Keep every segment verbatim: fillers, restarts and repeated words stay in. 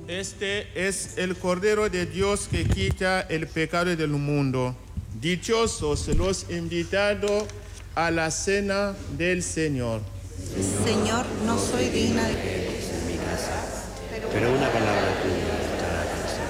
Este es el Cordero de Dios que quita el pecado del mundo. Dichosos los invitados a la cena del Señor. Señor, no soy digna de que entres en mi casa, pero, pero una palabra tuya estará cansada.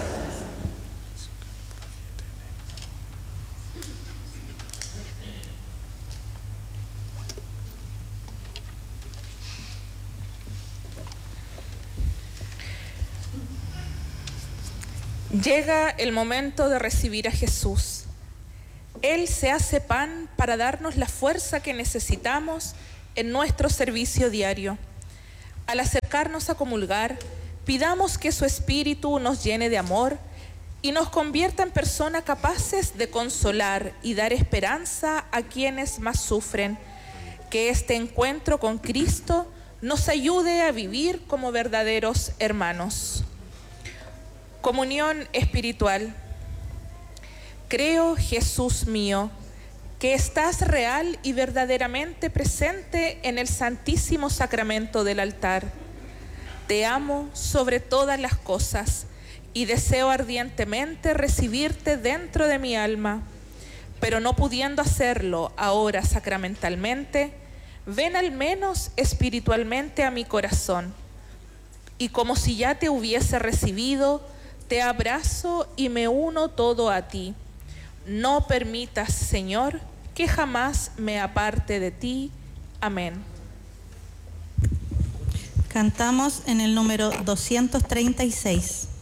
Llega el momento de recibir a Jesús. Él se hace pan para darnos la fuerza que necesitamos en nuestro servicio diario. Al acercarnos a comulgar, pidamos que su Espíritu nos llene de amor y nos convierta en personas capaces de consolar y dar esperanza a quienes más sufren. Que este encuentro con Cristo nos ayude a vivir como verdaderos hermanos. Comunión espiritual. Creo, Jesús mío, que estás real y verdaderamente presente en el Santísimo Sacramento del altar. Te amo sobre todas las cosas y deseo ardientemente recibirte dentro de mi alma, pero no pudiendo hacerlo ahora sacramentalmente, ven al menos espiritualmente a mi corazón, y como si ya te hubiese recibido, te abrazo y me uno todo a ti. No permitas, Señor, que jamás me aparte de ti. Amén. Cantamos en el número doscientos treinta y seis.